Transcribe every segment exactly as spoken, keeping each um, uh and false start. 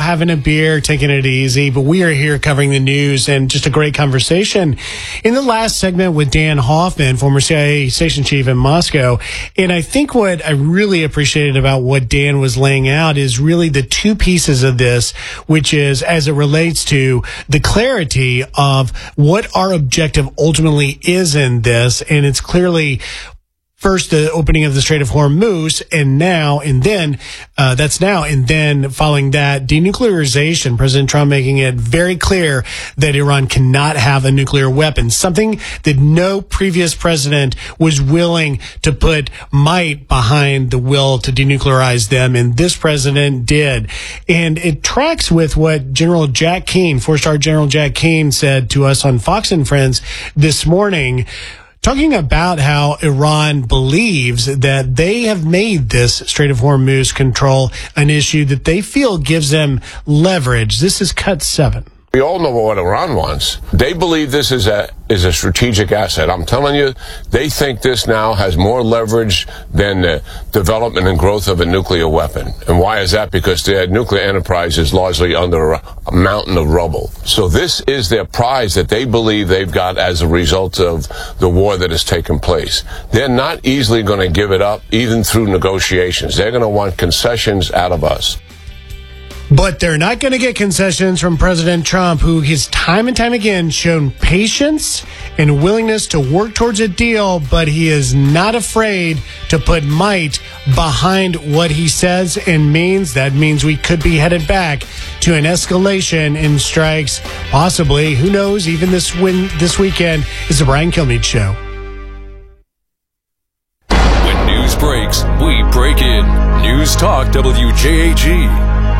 having a beer, taking it easy, but we are here covering the news and just a great conversation in the last segment with Dan Hoffman, former C I A station chief in Moscow. And I think what I really appreciated about what Dan was laying out is really the two pieces of this, which is as it relates to the clarity of what our objective ultimately is in this. And it's clearly first, the opening of the Strait of Hormuz, and now, and then, uh, that's now, and then following that, denuclearization, President Trump making it very clear that Iran cannot have a nuclear weapon, something that no previous president was willing to put might behind the will to denuclearize them, and this president did. And it tracks with what General Jack Keane, four-star General Jack Keane, said to us on Fox and Friends this morning, talking about how Iran believes that they have made this Strait of Hormuz control an issue that they feel gives them leverage. This is cut seven. We all know what Iran wants. They believe this is a is a strategic asset. I'm telling you, they think this now has more leverage than the development and growth of a nuclear weapon. And why is that? Because their nuclear enterprise is largely under a, a mountain of rubble. So this is their prize that they believe they've got as a result of the war that has taken place. They're not easily going to give it up, even through negotiations. They're going to want concessions out of us. But they're not going to get concessions from President Trump, who has time and time again shown patience and willingness to work towards a deal, but he is not afraid to put might behind what he says and means. That means we could be headed back to an escalation in strikes, possibly, who knows, even this win this weekend. Is the Brian Kilmeade Show. When news breaks, we break in. News Talk W J A G.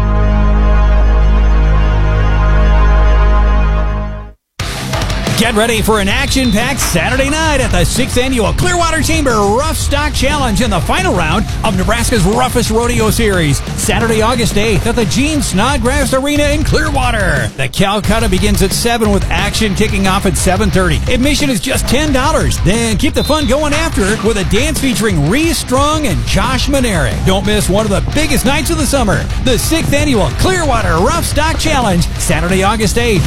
Get ready for an action-packed Saturday night at the sixth Annual Clearwater Chamber Rough Stock Challenge in the final round of Nebraska's Roughest Rodeo Series. Saturday, August eighth at the Gene Snodgrass Arena in Clearwater. The Calcutta begins at seven with action kicking off at seven thirty. Admission is just ten dollars. Then keep the fun going after with a dance featuring Reese Strong and Josh Manerick. Don't miss one of the biggest nights of the summer. The sixth Annual Clearwater Rough Stock Challenge, Saturday, August eighth.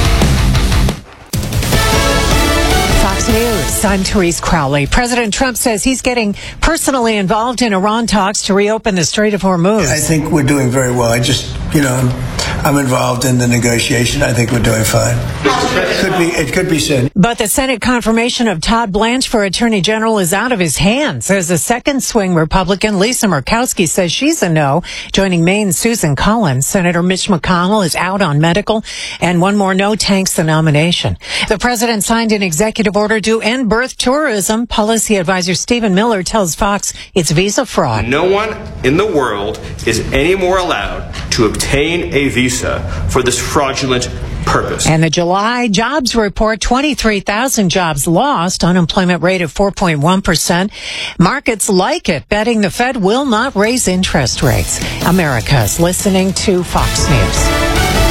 Fox News, I'm Therese Crowley. President Trump says he's getting personally involved in Iran talks to reopen the Strait of Hormuz. I think we're doing very well. I just, you know, I'm involved in the negotiation. I think we're doing fine. It could be, it could be soon. But the Senate confirmation of Todd Blanche for Attorney General is out of his hands. As a second swing Republican, Lisa Murkowski says she's a no, joining Maine's Susan Collins. Senator Mitch McConnell is out on medical, and one more no tanks the nomination. The president signed an executive order to end birth tourism. Policy advisor Stephen Miller tells Fox it's visa fraud. No one in the world is any more allowed to obtain a visa for this fraudulent purpose. And the July jobs report, twenty-three thousand jobs lost, unemployment rate of four point one percent. Markets like it, betting the Fed will not raise interest rates. America's listening to Fox News.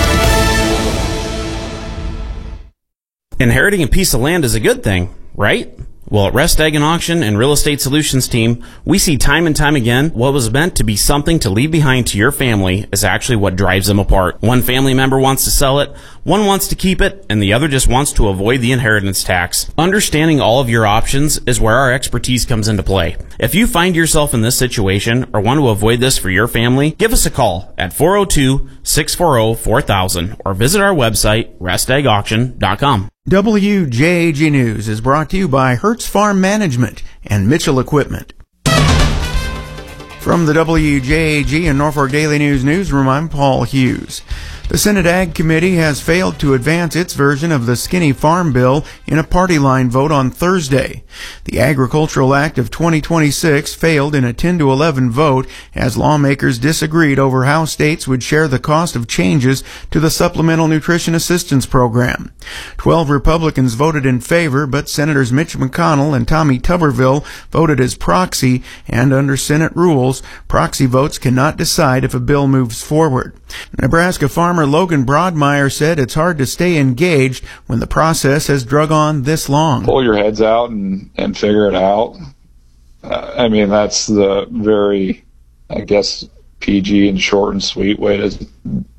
Inheriting a piece of land is a good thing, right? Well, at Rest Egg and Auction and Real Estate Solutions team, we see time and time again what was meant to be something to leave behind to your family is actually what drives them apart. One family member wants to sell it, one wants to keep it, and the other just wants to avoid the inheritance tax. Understanding all of your options is where our expertise comes into play. If you find yourself in this situation or want to avoid this for your family, give us a call at four oh two, six four oh, four thousand or visit our website, rest egg auction dot com. W J A G News is brought to you by Hertz Farm Management and Mitchell Equipment. From the W J A G and Norfolk Daily News newsroom, I'm Paul Hughes. The Senate Ag Committee has failed to advance its version of the skinny farm bill in a party line vote on Thursday. The Agricultural Act of twenty twenty-six failed in a ten to eleven vote as lawmakers disagreed over how states would share the cost of changes to the Supplemental Nutrition Assistance Program. Twelve Republicans voted in favor, but Senators Mitch McConnell and Tommy Tuberville voted as proxy, and under Senate rules, proxy votes cannot decide if a bill moves forward. Nebraska farmer Logan Broadmeyer said it's hard to stay engaged when the process has drug on this long. Pull your heads out and, and figure it out. Uh, I mean, that's the very, I guess, P G and short and sweet way to